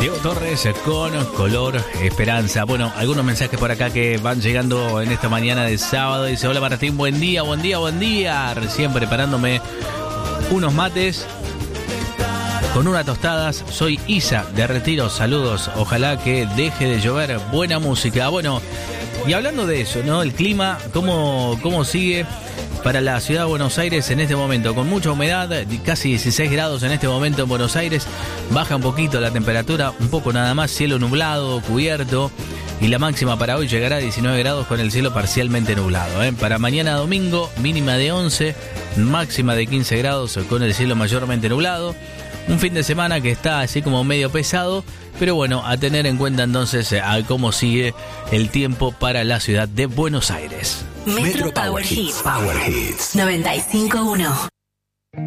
Diego Torres con Color Esperanza. Bueno, algunos mensajes por acá que van llegando en esta mañana de sábado. Dice: hola Martín, buen día, buen día, buen día. Recién preparándome unos mates con unas tostadas. Soy Isa de Retiro, saludos. Ojalá que deje de llover. Buena música. Bueno, y hablando de eso, ¿no? El clima, ¿cómo sigue para la ciudad de Buenos Aires en este momento? Con mucha humedad, casi 16 grados en este momento en Buenos Aires. Baja un poquito la temperatura, un poco nada más, cielo nublado, cubierto. Y la máxima para hoy llegará a 19 grados con el cielo parcialmente nublado. Para mañana domingo, mínima de 11, máxima de 15 grados con el cielo mayormente nublado. Un fin de semana que está así como medio pesado, pero bueno, a tener en cuenta entonces a cómo sigue el tiempo para la ciudad de Buenos Aires. Metro Power Hits 95.1.